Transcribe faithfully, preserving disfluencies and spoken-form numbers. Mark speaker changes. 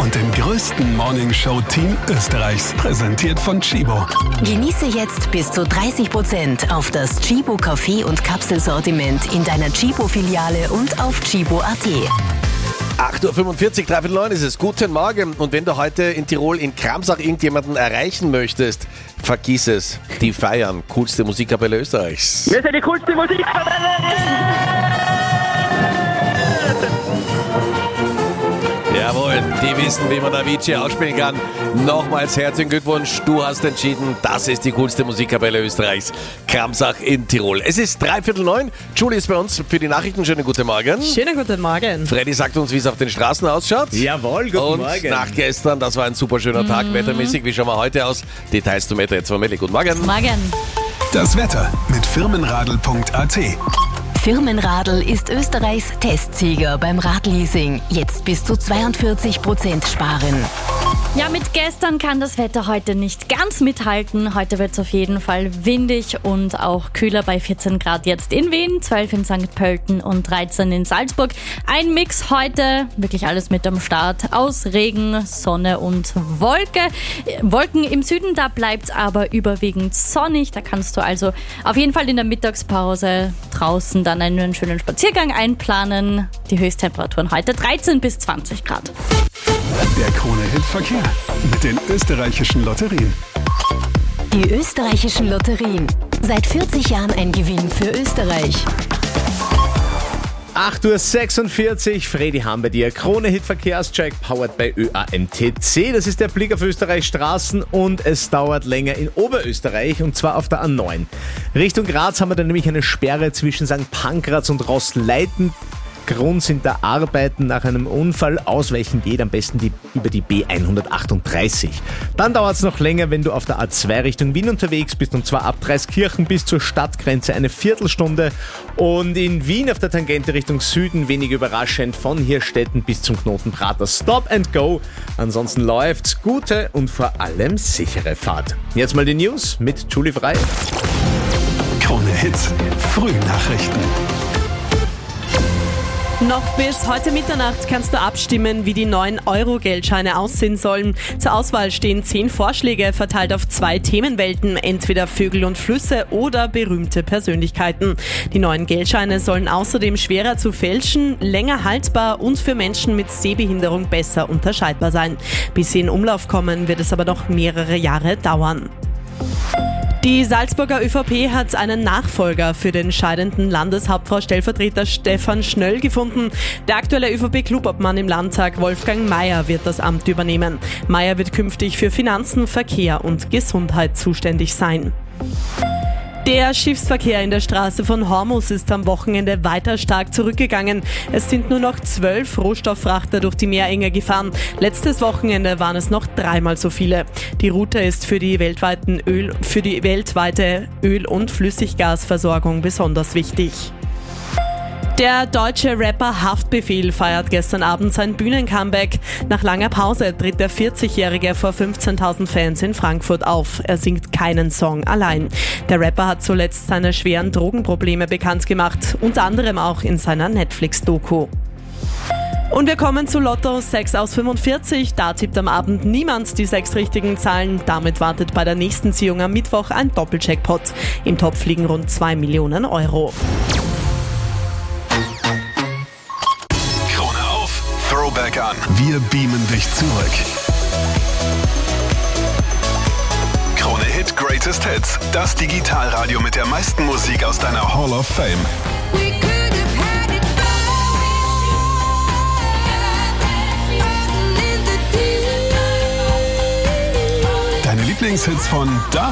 Speaker 1: und dem größten Morningshow-Team Österreichs. Präsentiert von Tchibo.
Speaker 2: Genieße jetzt bis zu dreißig Prozent auf das Tchibo Kaffee- und Kapselsortiment in deiner Tchibo-Filiale und auf tchibo punkt at.
Speaker 3: acht Uhr fünfundvierzig, dreiviertel neun ist es. Guten Morgen. Und wenn du heute in Tirol in Kramsach irgendjemanden erreichen möchtest, vergiss es. Die feiern. Coolste Musikkapelle Österreichs.
Speaker 4: Wir sind die coolste Musikkapelle!
Speaker 3: Jawohl, die wissen, wie man Avicii ausspielen kann. Nochmals herzlichen Glückwunsch. Du hast entschieden, das ist die coolste Musikkapelle Österreichs. Kramsach in Tirol. Es ist dreiviertel neun. Julie ist bei uns für die Nachrichten. Schönen guten Morgen.
Speaker 5: Schönen guten Morgen.
Speaker 3: Freddy sagt uns, wie es auf den Straßen ausschaut.
Speaker 6: Jawohl, guten
Speaker 3: Und
Speaker 6: Morgen.
Speaker 3: nach gestern, das war ein super schöner Tag,
Speaker 5: Mhm.
Speaker 3: wettermäßig. Wie schauen wir heute aus? Details zum Wetter jetzt von Melli. Guten Morgen.
Speaker 5: Morgen.
Speaker 1: Das Wetter mit firmenradl punkt at.
Speaker 2: Firmenradl ist Österreichs Testsieger beim Radleasing. Jetzt bis zu zweiundvierzig Prozent sparen.
Speaker 7: Ja, mit gestern kann das Wetter heute nicht ganz mithalten. Heute wird es auf jeden Fall windig und auch kühler bei vierzehn Grad jetzt in Wien, zwölf in Sankt Pölten und dreizehn in Salzburg. Ein Mix heute, wirklich alles mit am Start aus Regen, Sonne und Wolke. Wolken im Süden, da bleibt es aber überwiegend sonnig. Da kannst du also auf jeden Fall in der Mittagspause draußen dann einen schönen Spaziergang einplanen. Die Höchsttemperaturen heute dreizehn bis zwanzig Grad.
Speaker 1: Der Krone-Hit-Verkehr mit den österreichischen Lotterien.
Speaker 2: Die österreichischen Lotterien. Seit vierzig Jahren ein Gewinn für Österreich.
Speaker 6: acht Uhr sechsundvierzig, Freddy haben bei dir. Krone-Hit-Verkehrscheck, powered by Ö A M T C. Das ist der Blick auf Österreichs Straßen und es dauert länger in Oberösterreich und zwar auf der A neun. Richtung Graz haben wir dann nämlich eine Sperre zwischen Sankt Pankraz und Roßleiten. Grund sind da Arbeiten nach einem Unfall. Ausweichen geht am besten die, über die B hundertachtunddreißig. Dann dauert es noch länger, wenn du auf der A zwei Richtung Wien unterwegs bist, und zwar ab Dreiskirchen bis zur Stadtgrenze eine Viertelstunde. Und in Wien auf der Tangente Richtung Süden, wenig überraschend, von Hirstetten bis zum Knoten Prater Stop and Go. Ansonsten läuft's. Gute und vor allem sichere Fahrt. Jetzt mal die News mit Julie Frey.
Speaker 1: Krone Hits, Frühnachrichten.
Speaker 5: Noch bis heute Mitternacht kannst du abstimmen, wie die neuen Euro-Geldscheine aussehen sollen. Zur Auswahl stehen zehn Vorschläge, verteilt auf zwei Themenwelten, entweder Vögel und Flüsse oder berühmte Persönlichkeiten. Die neuen Geldscheine sollen außerdem schwerer zu fälschen, länger haltbar und für Menschen mit Sehbehinderung besser unterscheidbar sein. Bis sie in Umlauf kommen, wird es aber noch mehrere Jahre dauern. Die Salzburger ÖVP hat einen Nachfolger für den scheidenden Landeshauptfrau-Stellvertreter Stefan Schnöll gefunden. Der aktuelle ÖVP-Clubobmann im Landtag, Wolfgang Mayer, wird das Amt übernehmen. Mayer wird künftig für Finanzen, Verkehr und Gesundheit zuständig sein. Der Schiffsverkehr in der Straße von Hormuz ist am Wochenende weiter stark zurückgegangen. Es sind nur noch zwölf Rohstofffrachter durch die Meerenge gefahren. Letztes Wochenende waren es noch dreimal so viele. Die Route ist für die, weltweiten Öl, für die weltweite Öl- und Flüssiggasversorgung besonders wichtig. Der deutsche Rapper Haftbefehl feiert gestern Abend sein Bühnencomeback. Nach langer Pause tritt der vierzigjährige vor fünfzehntausend Fans in Frankfurt auf. Er singt keinen Song allein. Der Rapper hat zuletzt seine schweren Drogenprobleme bekannt gemacht, unter anderem auch in seiner Netflix-Doku. Und wir kommen zu Lotto sechs aus fünfundvierzig. Da tippt am Abend niemand die sechs richtigen Zahlen. Damit wartet bei der nächsten Ziehung am Mittwoch ein Doppeljackpot. Im Topf liegen rund zwei Millionen Euro.
Speaker 1: Throwback an. Wir beamen dich zurück. Krone Hit Greatest Hits. Das Digitalradio mit der meisten Musik aus deiner Hall of Fame. Deine Lieblingshits von da